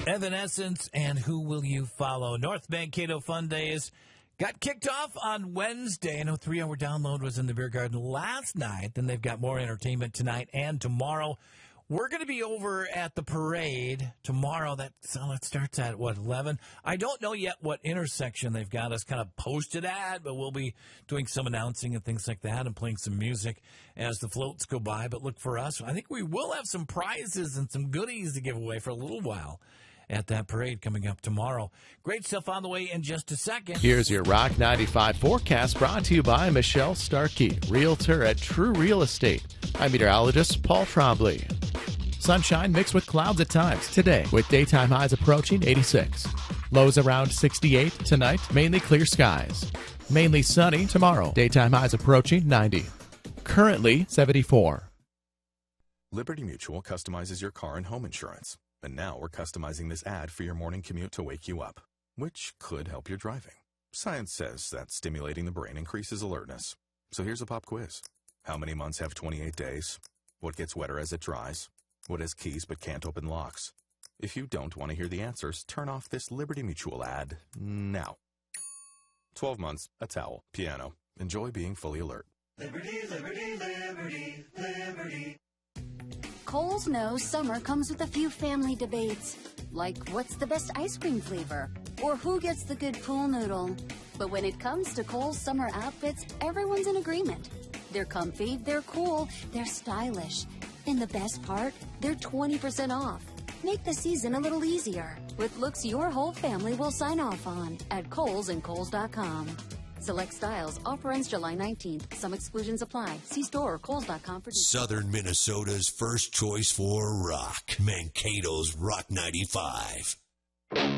Evanescence and Who Will You Follow? North Mankato Fun Days got kicked off on Wednesday. I know 3-hour download was in the beer garden last night. Then they've got more entertainment tonight and tomorrow. We're going to be over at the parade tomorrow. That starts at, 11? I don't know yet what intersection they've got us kind of posted at, but we'll be doing some announcing and things like that and playing some music as the floats go by. But look for us. I think we will have some prizes and some goodies to give away for a little while at that parade coming up tomorrow. Great stuff on the way in just a second. Here's your Rock 95 forecast brought to you by Michelle Starkey, Realtor at True Real Estate. I'm meteorologist Paul Trombley. Sunshine mixed with clouds at times today, with daytime highs approaching 86. Lows around 68 tonight, mainly clear skies. Mainly sunny tomorrow, daytime highs approaching 90. Currently 74. Liberty Mutual customizes your car and home insurance. And now we're customizing this ad for your morning commute to wake you up, which could help your driving. Science says that stimulating the brain increases alertness. So here's a pop quiz. How many months have 28 days? What gets wetter as it dries? What has keys but can't open locks? If you don't want to hear the answers, turn off this Liberty Mutual ad now. 12 months, a towel, piano. Enjoy being fully alert. Liberty, liberty, liberty, liberty. Kohl's knows summer comes with a few family debates, like what's the best ice cream flavor, or who gets the good pool noodle. But when it comes to Kohl's summer outfits, everyone's in agreement. They're comfy, they're cool, they're stylish. And the best part, they're 20% off. Make the season a little easier with looks your whole family will sign off on at Kohl's and Kohl's.com. Select styles. Offer ends July 19th. Some exclusions apply. See store or Kohl's.com for details. Southern Minnesota's first choice for rock. Mankato's Rock 95.